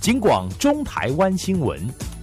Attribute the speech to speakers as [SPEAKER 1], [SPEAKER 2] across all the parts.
[SPEAKER 1] 警广中台湾新闻。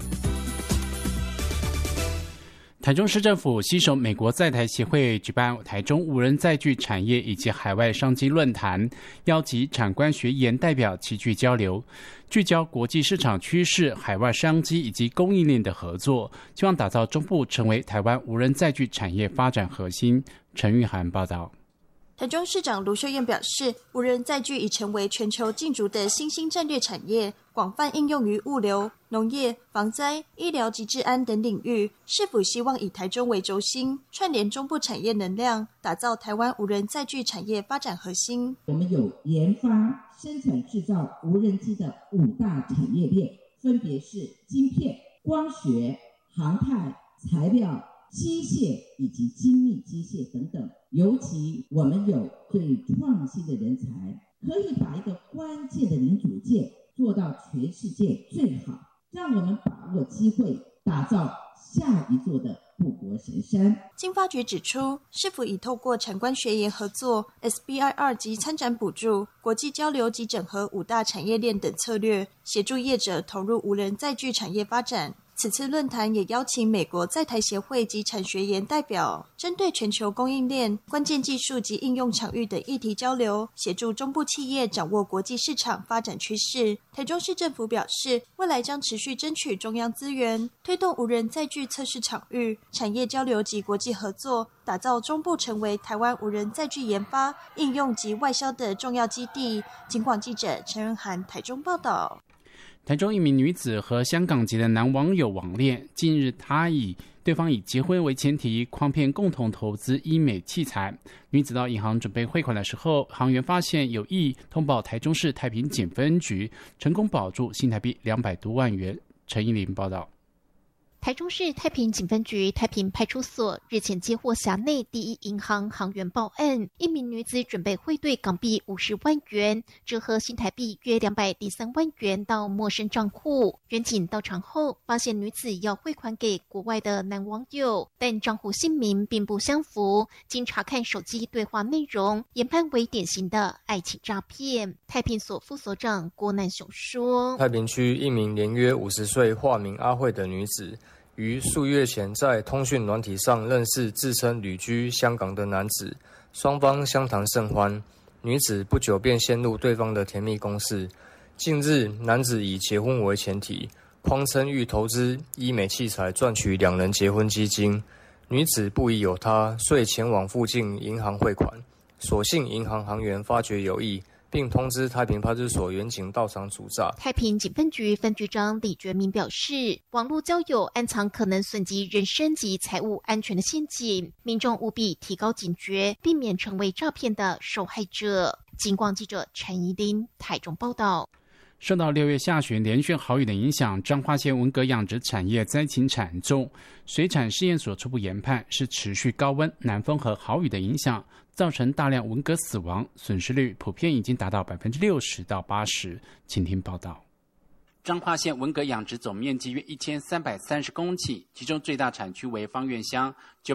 [SPEAKER 2] 台中市政府携手美国在台协会举办台中无人载具产业以及海外商机论坛，邀集产官学研代表齐聚交流，聚焦国际市场趋势、海外商机以及供应链的合作，希望打造中部成为台湾无人载具产业发展核心。陈玉涵报道。
[SPEAKER 3] 台中市长卢秀燕表示，无人载具已成为全球竞逐的新兴战略产业，广泛应用于物流、农业、防灾、医疗及治安等领域。市府希望以台中为轴心，串联中部产业能量，打造台湾无人载具产业发展核心。
[SPEAKER 4] 我们有研发、生产、制造无人机的5大产业链，分别是晶片、光学、航太、材料、机械以及精密机械等等。尤其我们有最创新的人才，可以把一个关键的零组件做到全世界最好，让我们把握机会，打造下一座的护国神山。
[SPEAKER 3] 经发局指出，市府已透过产官学研合作、SBIR 及参展补助、国际交流及整合5大产业链等策略，协助业者投入无人载具产业发展。此次论坛也邀请美国在台协会及产学研代表，针对全球供应链、关键技术及应用场域等议题交流，协助中部企业掌握国际市场发展趋势。台中市政府表示，未来将持续争取中央资源，推动无人载具测试场域、产业交流及国际合作，打造中部成为台湾无人载具研发、应用及外销的重要基地。警广记者陈仁涵台中报道。
[SPEAKER 2] 台中一名女子和香港籍的男网友网恋，近日对方以结婚为前提，诓骗共同投资医美器材。女子到银行准备汇款的时候，行员发现有异，通报台中市太平警分局，成功保住新台币200多万元。陈依林报道。
[SPEAKER 5] 台中市太平警分局太平派出所日前接获辖内第一银行行员报案，一名女子准备汇兑港币50万元，折合新台币约203万元到陌生账户。员警到场后发现女子要汇款给国外的男网友，但账户姓名并不相符。经查看手机对话内容，研判为典型的爱情诈骗。太平所副所长郭南雄说：
[SPEAKER 6] 太平区一名年约50岁化名阿慧的女子，于数月前在通讯软体上认识自称旅居香港的男子，双方相谈甚欢，女子不久便陷入对方的甜蜜攻势。近日，男子以结婚为前提，诓称欲投资医美器材赚取2人结婚基金，女子不疑有他，遂前往附近银行汇款。所幸银行行员发觉有异，并通知太平派出所员警到场阻诈。
[SPEAKER 5] 太平警分局分局长李觉明表示，网络交友暗藏可能损及人身及财务安全的陷阱，民众务必提高警觉，避免成为诈骗的受害者。警广记者陈怡琳台中报道。
[SPEAKER 2] 受到6月下旬连续豪雨的影响，彰化县文蛤养殖产业灾情惨重。水产试验所初步研判是持续高温、南风和豪雨的影响，造成大量文蛤死亡，损失率普遍已经达到60%到80%。请听报道。彰化县文蛤养殖总面积约1330公顷，其中最大产区为芳苑乡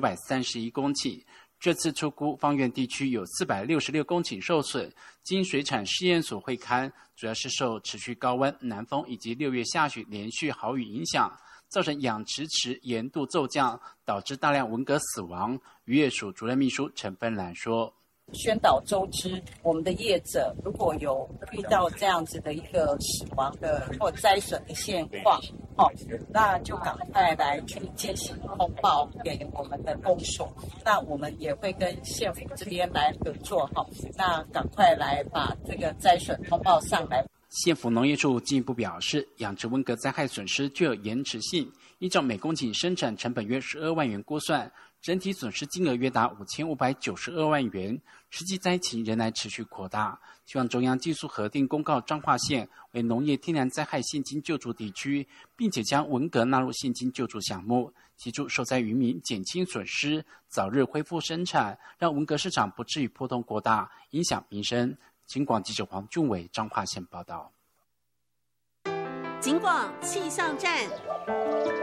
[SPEAKER 2] 931公顷。这次出估芳苑地区有466公顷受损，经水产试验所会勘，主要是受持续高温、南风以及6月下旬连续豪雨影响，造成养殖池盐度骤降，导致大量文蛤死亡。渔业署主任秘书陈芬兰说：
[SPEAKER 7] 宣导周知，我们的业者如果有遇到这样子的一个死亡的或灾损的现况，那就赶快来去进行通报给我们的公所，那我们也会跟县府这边来合作，那赶快来把这个灾损通报上来。
[SPEAKER 2] 县府农业处进一步表示，养殖文蛤灾害损失具有延迟性，依照每公顷生产成本约12万元估算，整体损失金额约达5592万元，实际灾情仍然持续扩大。希望中央技术核定公告彰化县为农业天然灾害现金救助地区，并且将文蛤纳入现金救助项目，协助受灾渔民减轻损失，早日恢复生产，让文蛤市场不至于波动过大，影响民生。警广记者黄俊伟彰化县报道。
[SPEAKER 8] 警广气象站。